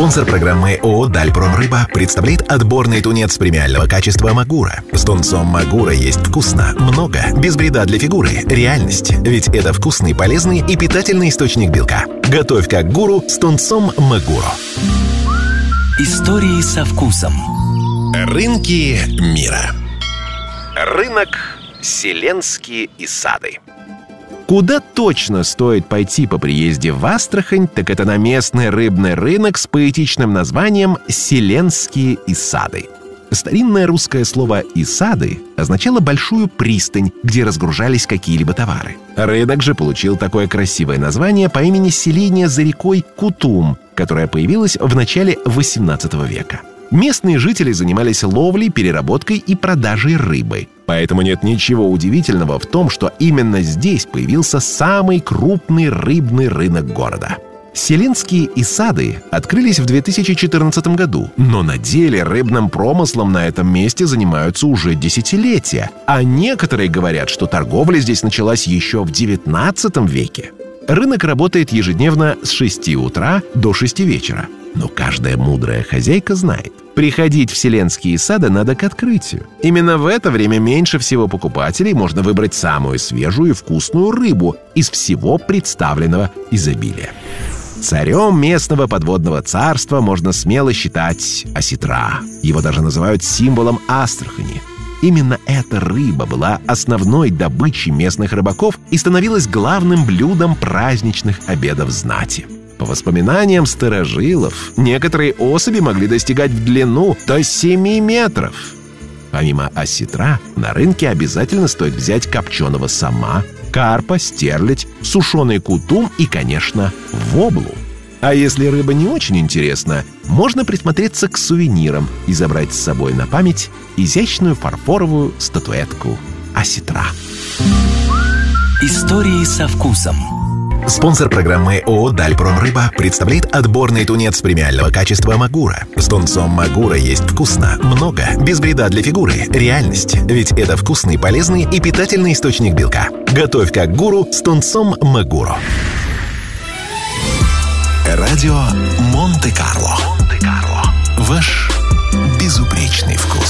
Спонсор программы ООО «Дальпромрыба» представляет отборный тунец премиального качества «Магура». С тунцом «Магура» есть вкусно, много, без вреда для фигуры, реальность. Ведь это вкусный, полезный и питательный источник белка. Готовь как гуру с тунцом «Магуро». Истории со вкусом. Рынки мира. Рынок Селенские и Сады. Куда точно стоит пойти по приезде в Астрахань, так это на местный рыбный рынок с поэтичным названием «Селенские и Сады». Старинное русское слово «исады» означало большую пристань, где разгружались какие-либо товары. Рынок же получил такое красивое название по имени селения за рекой Кутум, которая появилась в начале XVIII века. Местные жители занимались ловлей, переработкой и продажей рыбы. Поэтому нет ничего удивительного в том, что именно здесь появился самый крупный рыбный рынок города. Селенские и Сады открылись в 2014 году, но на деле рыбным промыслом на этом месте занимаются уже десятилетия, а некоторые говорят, что торговля здесь началась еще в XIX веке. Рынок работает ежедневно с 6 утра до 6 вечера. Но каждая мудрая хозяйка знает, приходить в Селенские Сады надо к открытию. Именно в это время меньше всего покупателей, можно выбрать самую свежую и вкусную рыбу из всего представленного изобилия. Царем местного подводного царства можно смело считать осетра. Его даже называют символом Астрахани. Именно эта рыба была основной добычей местных рыбаков и становилась главным блюдом праздничных обедов знати. По воспоминаниям старожилов, некоторые особи могли достигать в длину до 7 метров. Помимо осетра, на рынке обязательно стоит взять копченого сома, карпа, стерлядь, сушеный кутум и, конечно, воблу. А если рыба не очень интересна, можно присмотреться к сувенирам и забрать с собой на память изящную фарфоровую статуэтку осетра. Истории со вкусом. Спонсор программы ООО «Дальпромрыба» представляет отборный тунец премиального качества «Магура». С тунцом «Магура» есть вкусно, много, без вреда для фигуры, реальность. Ведь это вкусный, полезный и питательный источник белка. Готовь как гуру с тунцом «Магуро». Радио Монте-Карло. Ваш безупречный вкус.